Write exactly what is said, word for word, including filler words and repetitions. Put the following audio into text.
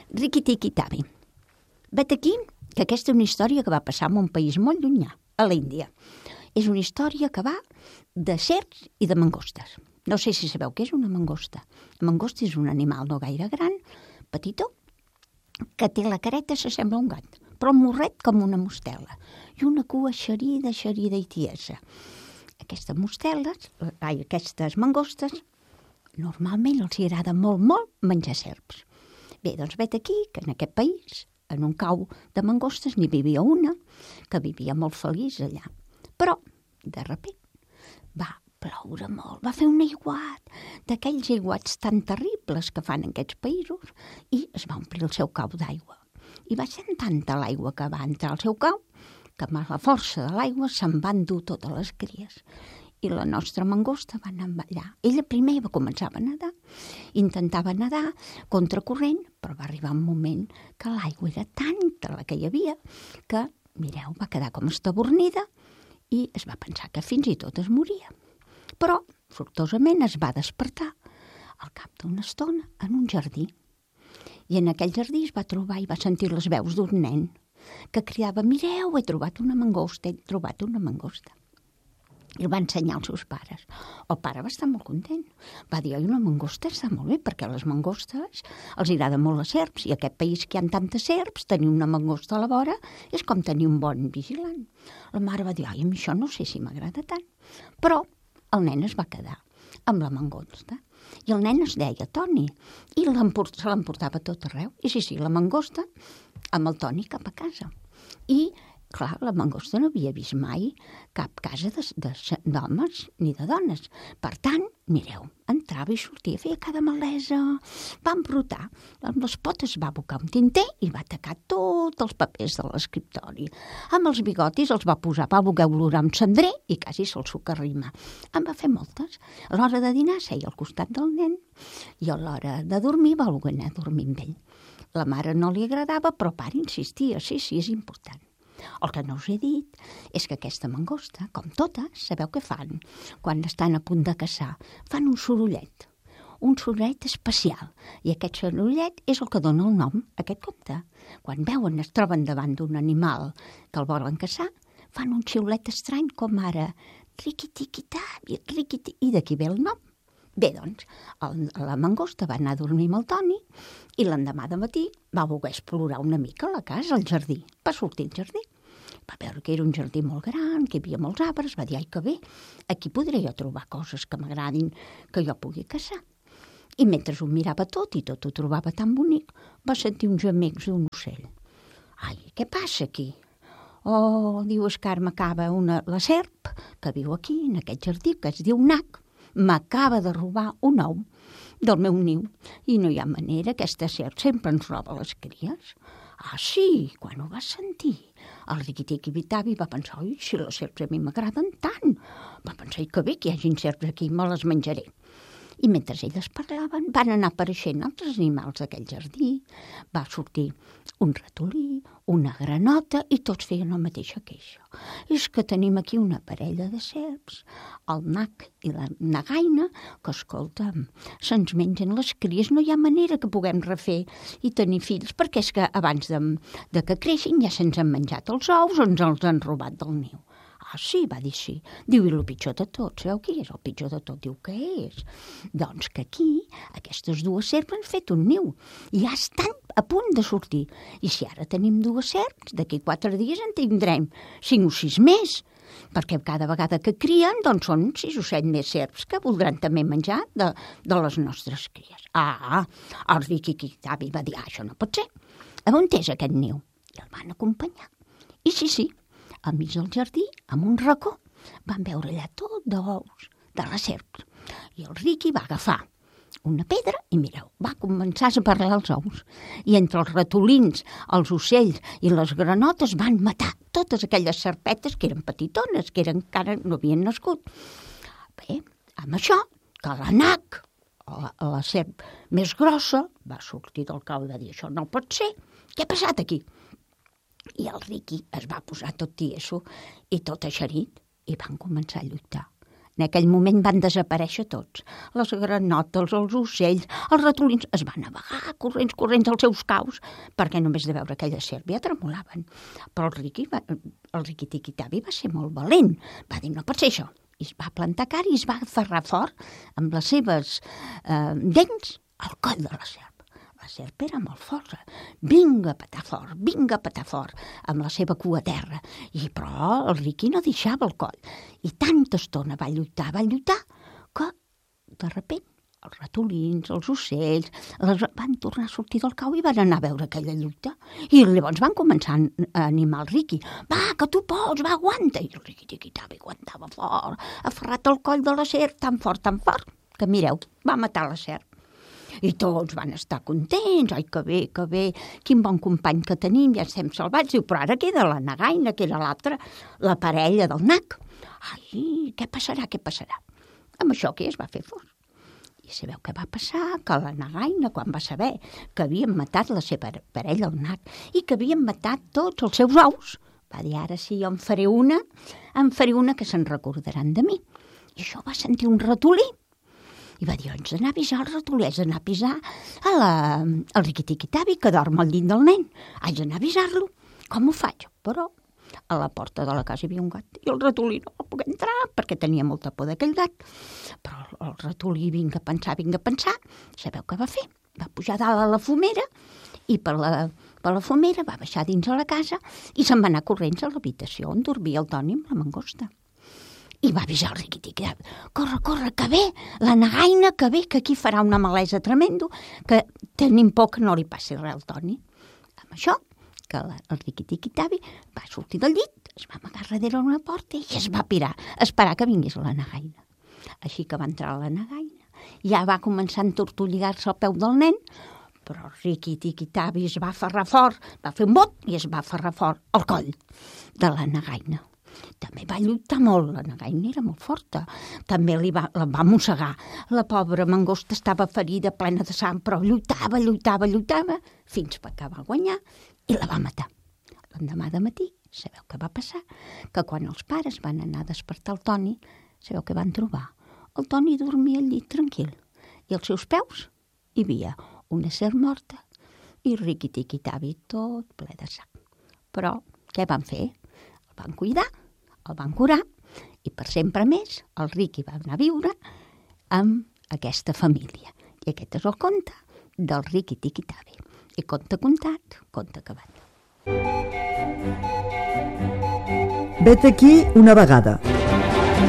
Riqui-tiqui-tavi. Vet aquí que aquesta és una història que va passar en un país molt llunyà, a l'Índia. És una història que va de serps i de mangostes. No sé si sabeu què és una mangosta. La mangosta és un animal no gaire gran, petitó, que té la careta, s'assembla a un gat, però morret com una mostela, i una cua xerida, xerida i tiesa. Aquestes mosteles, ai, aquestes mangostes, normalment els agrada molt, molt menjar serps. Bé, doncs vet aquí que en aquest país, en un cau de mangostes, n'hi vivia una que vivia molt feliç allà. Però, de sobte, va ploure molt, va fer un aiguat, d'aquells aiguats tan terribles que fan en aquests països, i es va omplir el seu cau d'aigua. I va ser tanta l'aigua que va entrar al seu cau, que amb la força de l'aigua se'n van dur totes les cries. I la nostra mangosta va anar allà. Ella primer va començar a nedar, intentava nedar contracorrent, però va arribar un moment que l'aigua era tanta la que hi havia que, mireu, va quedar com estabornida i es va pensar que fins i tot es moria. Però, sortosament, es va despertar al cap d'una estona en un jardí. I en aquell jardí es va trobar i va sentir les veus d'un nen que cridava: mireu, he trobat una mangosta, he trobat una mangosta. I el va ensenyar als seus pares. El pare va estar molt content. Va dir: oi, una mangosta està molt bé, perquè les mangostes els agrada molt les serps, i a aquest país que hi ha tantes serps, tenir una mangosta a la vora és com tenir un bon vigilant. La mare va dir: ai, a mi això no sé si m'agrada tant. Però el nen es va quedar amb la mangosta. I el nen es deia Toni, i se l'emportava tot arreu. I sí, sí, la mangosta amb el Toni cap a casa. I clar, la mangosta no havia vist mai cap casa d'homes ni de dones. Per tant, mireu, entrava i sortia, feia cada malesa, va embrutar. Amb les potes va abocar un tinter i va atacar tots els papers de l'escriptori. Amb els bigotis els va posar, va voler olorar un cendrer i quasi se'l socarrima. En va fer moltes. A l'hora de dinar seia al costat del nen i a l'hora de dormir va voler anar a dormir amb ell. La mare no li agradava, però el pare insistia: sí, sí, és important. El que no us he dit és que aquesta mangosta, com totes, sabeu què fan? Quan estan a punt de caçar, fan un sorollet, un sorollet especial, i aquest sorollet és el que dona el nom a aquest conte. Quan veuen, es troben davant d'un animal que el volen caçar, fan un xiulet estrany com ara riqui-tiqui-tavi, riqui-tiqui, i d'aquí ve el nom. Bé, doncs, el, la mangosta va anar a dormir amb el Toni i l'endemà de matí va voler explorar una mica la casa, el jardí. Va sortir al jardí. Va veure que era un jardí molt gran, que hi havia molts arbres. Va dir: ai, que bé, aquí podré jo trobar coses que m'agradin, que jo pugui caçar. I mentre ho mirava tot i tot ho trobava tan bonic, va sentir uns gemecs d'un ocell. Ai, què passa aquí? Oh, diu, és que ara m'acaba una, la serp que viu aquí, en aquest jardí, que es diu Nac, m'acaba de robar un ou del meu niu i no hi ha manera, aquesta serp sempre ens roba les cries. Ah, sí, quan ho va sentir, el riqui-tiqui-tavi va pensar: oi, si les serps a mi m'agraden tant. Va pensar: i que bé que hi hagin serps aquí, me les menjaré. I mentre elles parlaven, van anar apareixent altres animals d'aquell jardí. Va sortir un ratolí, una granota, i tots feien la mateixa queixa. És que tenim aquí una parella de serps, el Nac i la Nagaina, que, escolta'm, se'ns mengen les cries, no hi ha manera que puguem refer i tenir fills, perquè és que abans de, de que creixin ja se'ns han menjat els ous o ens els han robat del niu. Ah, sí, va dir sí. Diu, i el pitjor de tot, sabeu què és el pitjor de tot? Diu, què és? Doncs que aquí aquestes dues serps han fet un niu i ja estan a punt de sortir. I si ara tenim dues serps, d'aquí quatre dies en tindrem cinc o sis més, perquè cada vegada que crien, doncs són sis o set més serps que voldran també menjar de, de les nostres cries. Ah, el riqui-tiqui-tavi va dir: ah, això no pot ser. A on és aquest niu? I el van acompanyar. I sí, sí, al mig del jardí, amb un racó, van veure allà tot d'ous de la serp. I el Riqui va agafar una pedra i, mireu, va començar a separar els ous. I entre els ratolins, els ocells i les granotes van matar totes aquelles serpetes que eren petitones, que eren, encara no havien nascut. Bé, amb això, que la Nac, la, la serp més grossa, va sortir del cau de dir: això no pot ser, què ha passat aquí? I el Riqui es va posar tot tieso i tot eixerit i van començar a lluitar. En aquell moment van desaparèixer tots. Les granotes, els ocells, els ratolins es van amagar corrents, corrents als seus caus, perquè només de veure aquella serp ja tremolaven. Però el Riqui, va, el Riqui-Tiqui-Tavi va ser molt valent. Va dir, no pot ser això. I es va plantar cara i es va aferrar fort amb les seves eh, dents al coll de la serp. La serp era molt forta. Vinga a petar fort, vinga a petar fort, amb la seva cua a terra. I però el Riqui no deixava el coll. I tanta estona va lluitar, va lluitar, que de sobte els ratolins, els ocells, les... van tornar a sortir del cau i van anar a veure aquella lluita. I llavors van començar a animar el Riqui. Va, que tu pots, va, aguanta. I el Riqui-Tiqui-Tavi aguantava fort, aferrat al coll de la serp, tan fort, tan fort, que mireu, va matar la serp. I tots van estar contents, ai, que bé, que bé, quin bon company que tenim, ja estem salvats. Diu, però ara queda la Nagaina, que era l'altra, la parella del Nac. Ai, què passarà, què passarà? Amb això què es va fer fort? I sabeu què va passar? Que la Nagaina, quan va saber que havien matat la seva parella, el Nac, i que havien matat tots els seus ous, va dir, ara sí, jo en faré una, en faré una que se'n recordaran de mi. I això va sentir un ratolí. I va dir, haig d'anar a avisar el ratolí, haig d'anar a avisar a la, al Riqui-Tiqui-Tavi, que dorm al llit del nen. Haig d'anar a avisar-lo. Com ho faig? Però a la porta de la casa hi havia un gat i el ratolí no va poder entrar perquè tenia molta por d'aquell gat. Però el ratolí vinga a pensar, vinga a pensar. Sabeu què va fer? Va pujar dalt a la fumera i per la, per la fumera va baixar dins a la casa i se'n va anar corrents a l'habitació on dormia el Toni amb la mangosta. I va avisar el Riqui-Tiqui-Tavi, corre, corre, que ve, la Nagaina, que ve, que aquí farà una malesa tremendo, que tenim por que no li passi res al Toni. Amb això, que la, el Riqui-Tiqui-Tavi va sortir del llit, es va amagar darrere una porta i es va pirar, a esperar que vingués la Nagaina. Així que va entrar la Nagaina, ja va començar a entortolligar-se al peu del nen, però el Riqui-Tiqui-Tavi es va aferrar fort, va fer un bot i es va aferrar fort al coll de la Nagaina. També va lluitar molt, la Nagaina era molt forta, també li va, la va mossegar. La pobra mangosta estava ferida, plena de sang, però lluitava, lluitava, lluitava, fins que va guanyar i la va matar. L'endemà de matí, sabeu què va passar? Que quan els pares van anar a despertar el Toni, sabeu què van trobar? El Toni dormia al llit tranquil i als seus peus hi havia una serp morta i Riqui-Tiqui-Tavi tot ple de sang. Però què van fer? El van cuidar, el van curar i per sempre més el Riqui va anar a viure amb aquesta família. I aquest és el conte del Riqui-Tiqui-Tavi. I conte contat, conte acabat. Vet aquí una vegada.